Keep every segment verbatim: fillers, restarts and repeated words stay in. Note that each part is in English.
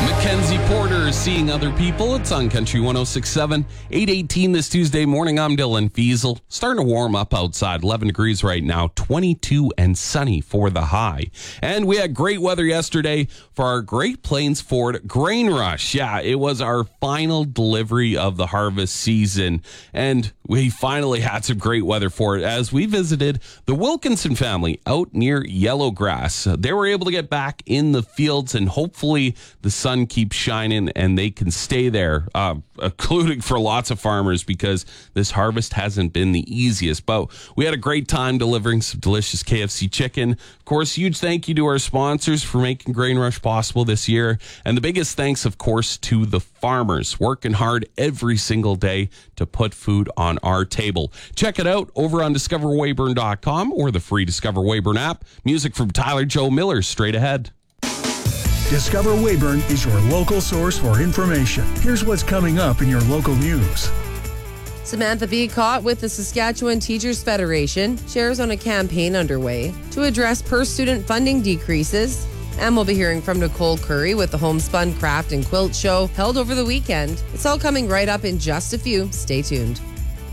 Mackenzie Porter, Seeing Other People. It's on Country one oh six point seven. eight eighteen this Tuesday morning. I'm Dylan Fiesel. Starting to warm up outside. eleven degrees right now. twenty-two and sunny for the high. And we had great weather yesterday for our Great Plains Ford Grain Rush. Yeah, it was our final delivery of the harvest season. And we finally had some great weather for it as we visited the Wilkinson family out near Yellowgrass. They were able to get back in the fields, and hopefully the sun keeps shining and they can stay there, uh, including for lots of farmers, because this harvest hasn't been the easiest. But we had a great time delivering some delicious K F C chicken. Of course, huge thank you to our sponsors for making Grain Rush possible this year. And the biggest thanks, of course, to the farmers working hard every single day to put food on our table. Check it out over on discover weyburn dot com or the free Discover Weyburn app. Music from Tyler Joe Miller straight ahead. Discover Weyburn is your local source for information. Here's what's coming up in your local news. Samantha Beacott with the Saskatchewan Teachers Federation shares on a campaign underway to address per-student funding decreases. And we'll be hearing from Nicole Curry with the Homespun Craft and Quilt Show held over the weekend. It's all coming right up in just a few. Stay tuned.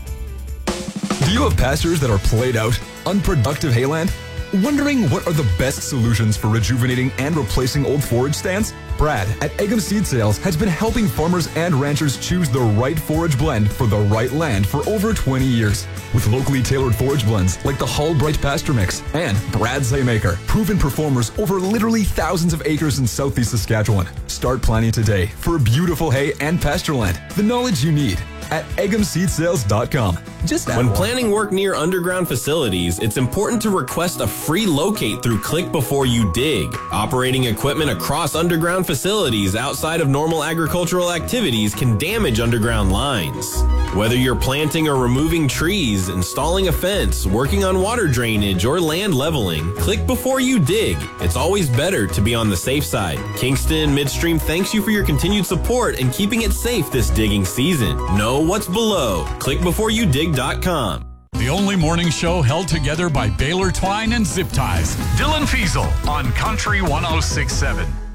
Do you have pastures that are played out, unproductive hayland? Wondering what are the best solutions for rejuvenating and replacing old forage stands? Brad at Eggum Seed Sales has been helping farmers and ranchers choose the right forage blend for the right land for over twenty years. With locally tailored forage blends like the Hull Bright Pasture Mix and Brad's Haymaker, proven performers over literally thousands of acres in southeast Saskatchewan. Start planning today for beautiful hay and pasture land. The knowledge you need at eggum seed sales dot com. Just when planning work near underground facilities, it's important to request a free locate through Click Before You Dig. Operating equipment across underground facilities outside of normal agricultural activities can damage underground lines. Whether you're planting or removing trees, installing a fence, working on water drainage, or land leveling, click before you dig. It's always better to be on the safe side. Kingston Midstream thanks you for your continued support and keeping it safe this digging season. Know what's below. click before you dig dot com. The only morning show held together by Baylor Twine and Zip Ties. Dylan Fiesel on Country one oh six point seven.